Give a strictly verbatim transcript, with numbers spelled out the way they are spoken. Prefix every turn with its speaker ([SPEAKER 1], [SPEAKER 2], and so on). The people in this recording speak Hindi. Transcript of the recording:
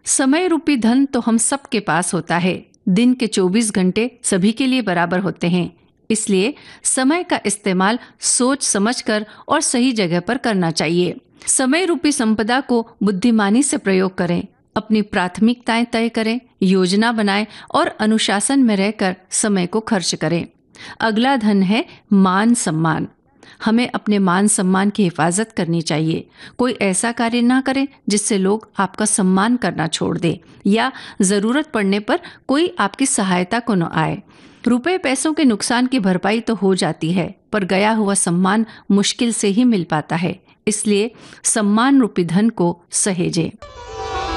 [SPEAKER 1] समय रूपी धन तो हम सबके पास होता है। दिन के चौबीस घंटे सभी के लिए बराबर होते हैं। इसलिए समय का इस्तेमाल सोच समझकर और सही जगह पर करना चाहिए। समय रूपी संपदा को बुद्धिमानी से प्रयोग करें। अपनी प्राथमिकताएं तय करें, योजना बनाएं और अनुशासन में रहकर समय को खर्च करें। अगला धन है मान सम्मान। हमें अपने मान सम्मान की हिफाजत करनी चाहिए। कोई ऐसा कार्य ना करें जिससे लोग आपका सम्मान करना छोड़ दें या जरूरत पड़ने पर कोई आपकी सहायता को न आए। रुपए पैसों के नुकसान की भरपाई तो हो जाती है, पर गया हुआ सम्मान मुश्किल से ही मिल पाता है। इसलिए सम्मान रूपी धन को सहेजें।